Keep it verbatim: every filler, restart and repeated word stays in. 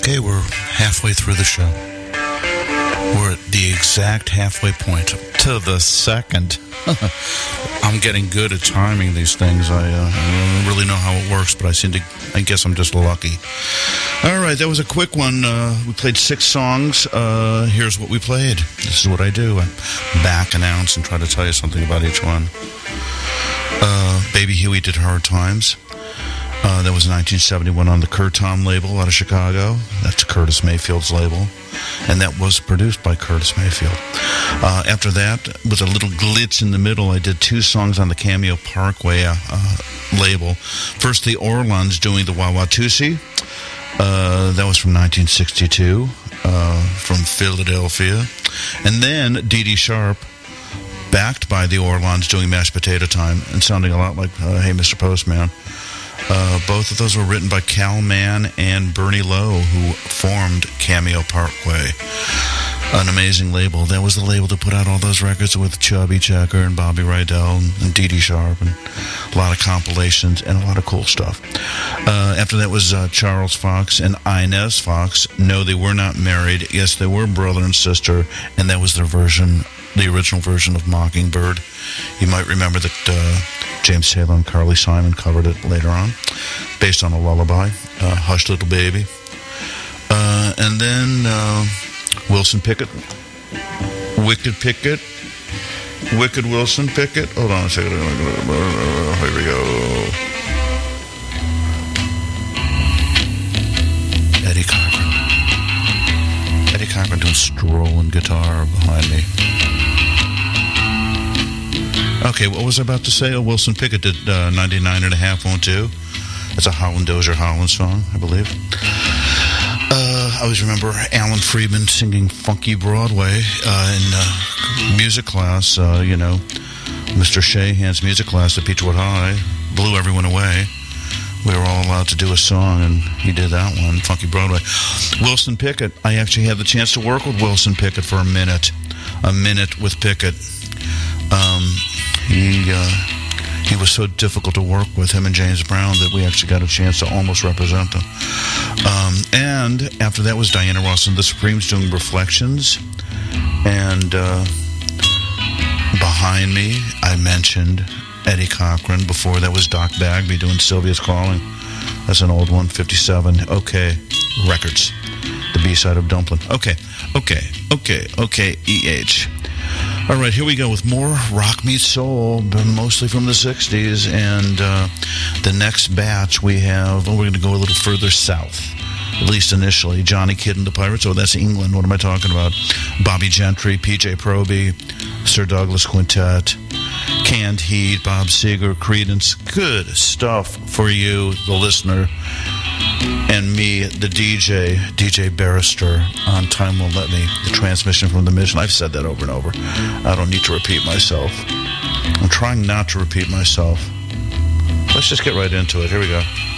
Okay, we're halfway through the show. We're at the exact halfway point to the second. I'm getting good at timing these things. I, uh, I don't really know how it works, but I seem to, I guess I'm just lucky. All right, that was a quick one. Uh, we played six songs. Uh, here's what we played. This is what I do. I back announce and try to tell you something about each one. Uh, Baby Huey did Hard Times. Uh, that was nineteen seventy-one on the Curtom label out of Chicago. That's Curtis Mayfield's label. And that was produced by Curtis Mayfield. Uh, after that, with a little glitch in the middle, I did two songs on the Cameo Parkway uh, uh, label. First, the Orlons doing the Wah-Wah-Tusi. Uh, that was from nineteen sixty-two, uh, from Philadelphia. And then Dee Dee Sharp, backed by the Orlons, doing Mashed Potato Time and sounding a lot like uh, Hey, Mister Postman. Uh, both of those were written by Cal Mann and Bernie Lowe, who formed Cameo Parkway. An amazing label. That was the label that put out all those records with Chubby Checker and Bobby Rydell and, and Dee Dee Sharp, and a lot of compilations and a lot of cool stuff. Uh, after that was uh, Charles Fox and Inez Fox. No, they were not married. Yes, they were brother and sister, and that was their version, the original version of Mockingbird. You might remember that uh, James Taylor and Carly Simon covered it later on, based on a lullaby, uh, Hush Little Baby. Uh, and then uh, Wilson Pickett, Wicked Pickett, Wicked Wilson Pickett. Hold on a second. Here we go. Eddie Cochran. Eddie Cochran doing strolling guitar behind me. Okay, what was I about to say? Oh, Wilson Pickett did uh, ninety-nine and a half on two. That's a Holland Dozier Holland song, I believe. Uh, I always remember Alan Freedman singing Funky Broadway uh, in uh, music class. Uh, you know, Mister Shahan's music class at Beechwood High blew everyone away. We were all allowed to do a song, and he did that one, Funky Broadway. Wilson Pickett. I actually had the chance to work with Wilson Pickett for a minute. A minute with Pickett. Um... He uh, he was so difficult to work with, him and James Brown, that we actually got a chance to almost represent them. Um, and after that was Diana Ross and the Supremes doing Reflections. And uh, behind me, I mentioned Eddie Cochran. Before that was Doc Bagby doing Sylvia's Calling. That's an old one, fifty-seven. Okay, Records. The B-side of Dumpling. Okay, okay, okay, okay, E H. All right, here we go with more rock meets soul, but mostly from the sixties. And uh, the next batch we have, oh, we're going to go a little further south, at least initially. Johnny Kidd and the Pirates. Oh, that's England. What am I talking about? Bobby Gentry, P J Proby, Sir Douglas Quintet, Canned Heat, Bob Seger, Creedence. Good stuff for you, the listener, and me, the D J, D J Barrister, on Time Won't Let Me, the transmission from the Mission. I've said that over and over. I don't need to repeat myself. I'm trying not to repeat myself. Let's just get right into it. Here we go.